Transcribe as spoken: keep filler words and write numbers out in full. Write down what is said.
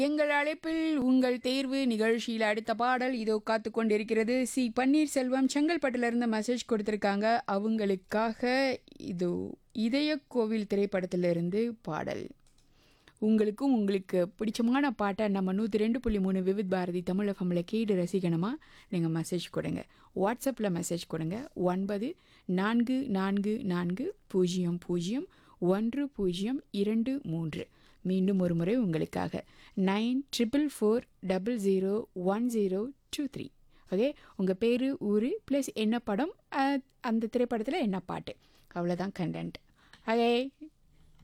எங்கள் அழைப்பில் உங்கள் தேர்வு நிகழ்ச்சியில் அடுத்த பாடல் இதோ காத்து கொண்டிருக்கிறது. சி பன்னீர்செல்வம் செங்கல்பட்டுலேருந்து மெசேஜ் கொடுத்துருக்காங்க. அவங்களுக்காக இதோ இதய கோவில் திரைப்படத்திலிருந்து பாடல். உங்களுக்கும் உங்களுக்கு பிடிச்சமான பாட்டை நம்ம நூற்றி ரெண்டு புள்ளி மூணு விவித் பாரதி தமிழ் எஃப்எம்மில் கேட்டு ரசிக்கணுமா? நீங்கள் மெசேஜ் கொடுங்க. வாட்ஸ்அப்பில் மெசேஜ் கொடுங்க. ஒன்பது நான்கு நான்கு நான்கு பூஜ்ஜியம் பூஜ்ஜியம் ஒன்று பூஜ்ஜியம் இரண்டு மூன்று. மீண்டும் ஒரு முறை உங்களுக்காக nine triple four double zero one zero two three. Okay, உங்கள் பேர் ஊர் ப்ளஸ் என்ன படம், அந்த திரைப்படத்தில் என்ன பாட்டு, அவ்வளோதான் கண்டென்ட். ஓகே,